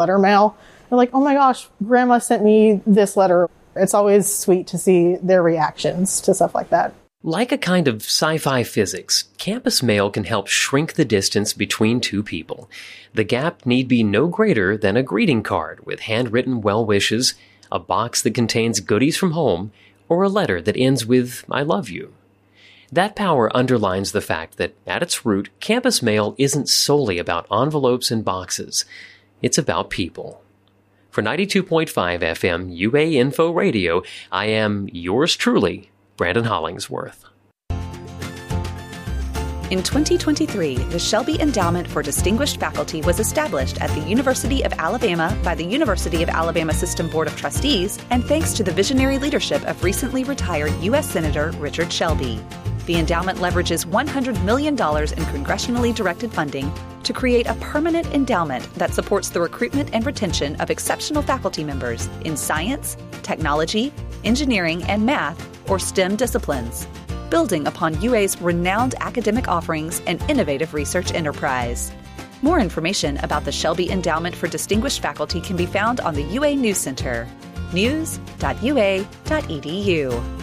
letter mail. They're like, oh my gosh, grandma sent me this letter. It's always sweet to see their reactions to stuff like that. Like a kind of sci-fi physics, campus mail can help shrink the distance between two people. The gap need be no greater than a greeting card with handwritten well wishes, a box that contains goodies from home, or a letter that ends with, I love you. That power underlines the fact that, at its root, campus mail isn't solely about envelopes and boxes. It's about people. For 92.5 FM UA Info Radio, I am yours truly, Brandon Hollingsworth. In 2023, the Shelby Endowment for Distinguished Faculty was established at the University of Alabama by the University of Alabama System Board of Trustees, and thanks to the visionary leadership of recently retired U.S. Senator Richard Shelby. The endowment leverages $100 million in congressionally directed funding to create a permanent endowment that supports the recruitment and retention of exceptional faculty members in science, technology, engineering, and math, or STEM disciplines, building upon UA's renowned academic offerings and innovative research enterprise. More information about the Shelby Endowment for Distinguished Faculty can be found on the UA News Center, news.ua.edu.